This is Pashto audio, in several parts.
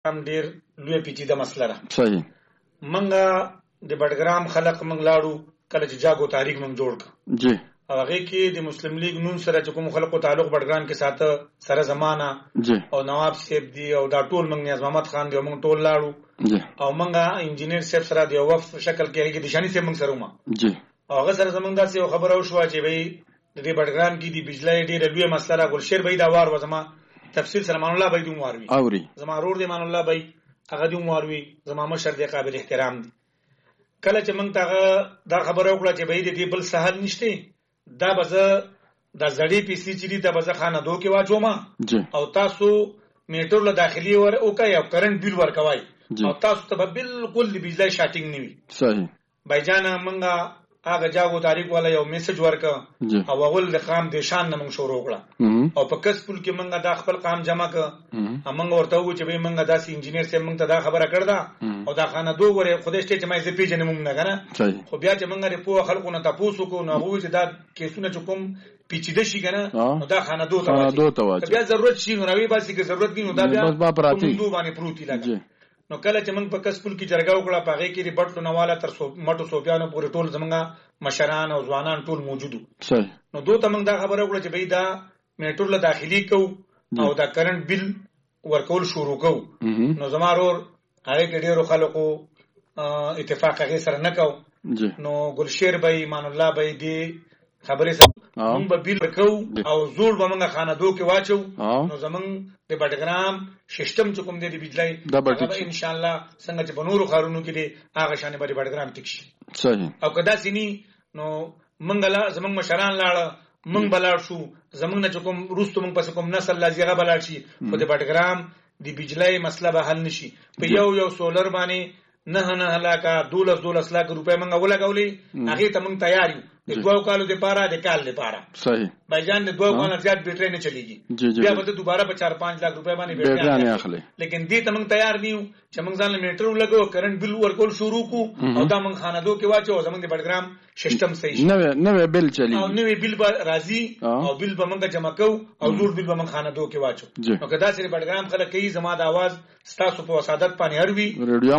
هم ډیر لوی پیچیده مسله ده. صحیح. منګه د بډګرام خلق منګ لاړو کله چې جاګو تاریخ منګ جوړ ک جی هغه کې د مسلم لیگ نون سره چې کوم خلکو تعلق بډګرام کې ساته سره زمانہ جی او نواب صاحب دی او دا ټول منګ نیاز محمد خان دی او منګ ټول لاړو جی او منګه انجینیر صاحب سره دی وف شکل کې هغه د شانی صاحب منګ سره ما جی هغه سره زمونږ داسې خبره وشوه چې وای د دې بډګرام کې دی بجلی ډیره لوی مسله ګلشیر بای دا وار وزما تفصیل سره مان الله بای دوم واروي اوري زما رور دی مان الله بای هغه دوم واروي زما مشر دی قابل احترام دی. کله چې موږ ته دا خبره وکړه چې بای دې بل سهل نشته دا بزه د زړی پی سي چې دی د بزه خانه دوه کې واچوما او تاسو میټر له داخلي ور او کوي او کرنٹ بیل ور کوي او تاسو ته بالکل بجلی شاټینګ نیوي. صحیح. بایجان منګه هغه جاګو تاریخ والا یو میسج ورکا او غول د قام د شان نمنګ شروع کړه او په کسپل کې منګه د خپل قام جمع ک امنګ ورته و چې به منګه داسې انجینیر سره منګه ته دا خبره کړدا او دا خانه دوه غره خدای شته چې مې زه پیژنم مونږ نه کنه خو بیا چې منګه رپو خلکو نه تاسو کو نه وو چې دا کیسونه چې کوم پیچیده شي کنه نو دا خانه دوه ته بیا ضرورت شي نو راوي باسي کې ضرورت نه نو دا بیا دوه باندې پروتي لګا. نو کله چې موږ په کسپل کې جرګه وکړه پاغه کې ری بټلو نواله تر مټو سوپیانو پورې ټول زمونږه مشران او ځوانان ټول موجودو. صحیح. نو دوی ته موږ دا خبره وکړه چې بای دا میټر له داخلي کو او دا کرنٹ بیل ورکول شروع کو. نو زمارور هغه کې ډیرو خلکو اتفاق هغه سره نه کو. نو ګلشیر بای ایمان الله بای دی خبرې سره موږ به بیل وکاو او زوړ به موږ خانه دوه کې واچو. نو زمونږ د بډګرام سیستم چې کوم دی د بجلی دا ان شاء الله څنګه چې بنورو خارونو کې دی هغه شانې به بډګرام ټیک شي. صحیح. او کدا سینی نو منګلا زمونږ مشران لاړه منګ بلاړ شو زمونږ نه کوم روستو منګ پس کوم نسل لازیغه بلاړ شي خو د بډګرام د بجلی مسله به حل نشي. په یو سولر باندې نه هلاکا 12 लाख روپے منګه ولګولې هغه ته موږ تیار یو د دوه کالو لپاره د کال لپاره. صحیح. بایجان د دوه کالو زیات بیټری نه چلیږي بیا به دوباره په 4-5 लाख روپے باندې بیټری نه اخلي. لیکن دې ته موږ تیار نیو چې موږ ځان میټر لګو کرنٹ بیل ورکول شروع کو او دا موږ خانه دوه کې واچو زموږ د بډګرام سیستم صحیح نو بیل چلی او نو بیل راځي او بیل به موږ جمع کو او جوړ بیل به موږ خانه دوه کې واچو. نو کدا سره بډګرام خلک کوي زما د आवाज ستاسو په وسادت باندې هروي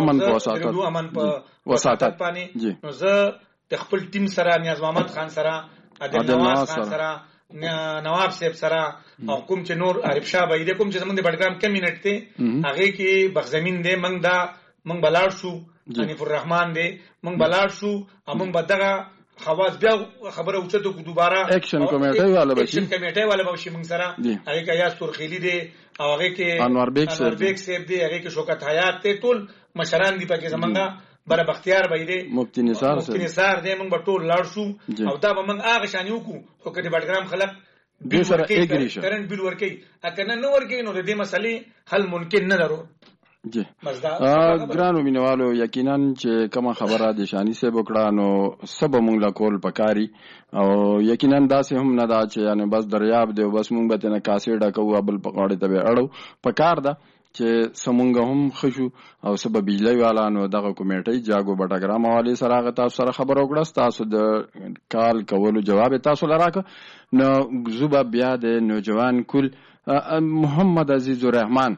ریډیو امن په وسادت باندې. نو زه د خپل ټیم سره نیاز محمد خان سره عادل نواز خان سره نواب صاحب سره او کوم چې نور عارف شاه بایده کوم چې زمونږ د بډګرام کمینټ ته هغه کې بغزمین دی منګ بلاړ شو حنیف الرحمن دی منګ بلاړ شو امون بدغه خواص بیا خبره اوچته کو دوباره اکشن کمیټه والا به منګ سره هغه کې یا سرخیلی دی او هغه کې انور بیگ صاحب دی هغه کې شوکت حیات ته ټول مشران دی پکې زمونږه بر بختیار بایده مفتی نثار دې موږ به ټول لاړ شو او دا به موږ هغه شان یو کو خو کله بډګرام خلک دې سره اګری شو کرنٹ بیل ورکي اکنه نو ورکي نو دې مسلې حل ممکن نه درو. جی ګرانو مینوالو یقینا چې کومه خبره د شانی سے بکړه نو سب مونږ لا کول پکاري او یقینا داسې هم نه دا چې یعنی بس دریاب دی بس مونږ به تنه کاسې ډکو بل پکوړې ته اړو پکار دا چې سمونګه هم خشو او سبب بجلی والا نو دغه کمیټي جاګو بټګرام حواله سره هغه تاسو سره خبر وکړه تاسو د کال کولو جواب تاسو لراک. نو زوبا بیا د نوجوان کل محمد عزیز الرحمن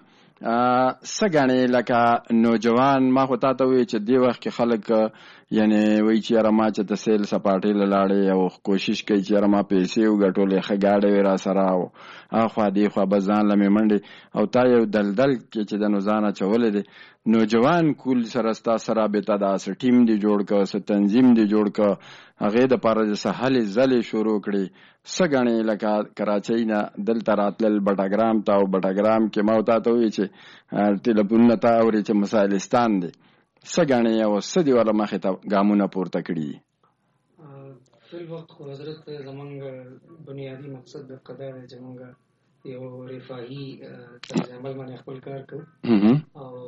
سګانی لکه نوجوان ما خو تاسو وی چې دی وخت کې خلک یعنی وی چې رما چې تسهیل سپاټې لاړې او کوشش کوي چې رما پیسې وګټولې خګاړې را سره او خو دې خو بزان لمې منډي او تا یو دلدل کې چې د نوزانه چولې دي نوجوان کول سره ستا سره به تداس ټیم دی جوړ کا س تنظیم دی جوړ کا هغه د پاره سهل زلې شروع کړي سګانی لکه کراچۍ نه دل تراتل بټګرام تا او بټګرام کې موتا ته وی چې ټلیفون تا اوري چې مسائلستان دی سګانی او سدي ولا مخه ته ګامونه پورته کړي. فل وخت حضرت زمونږ بنیادی مقصد د قدر زمونږ یو رفاهي طرز عمل باندې خپل کار کوو او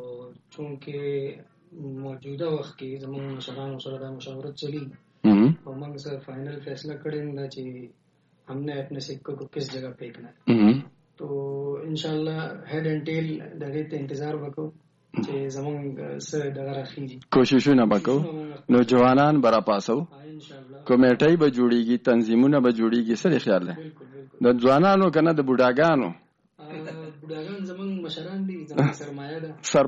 چونکه موجوده وخت کې زمونږ مشرانو سره د مشاورت چلی اور موږ سره فائنل فیصلہ کړی دا چې हमने अपने सिक्कों को किस जगह फेंकना है. तो इंशाल्लाह हेड एंड टेल दغه ته انتظار وکړو چې زمونږ سره دغه راخیږي کوششونه وکړو نوجوانان برا پاسو کمیټي به جوړیږي تنظیمونه به جوړیږي سره خیال ده د ځوانانو کنه د بوډاګانو زمونږ مشران دي زمونږ سرمایه ده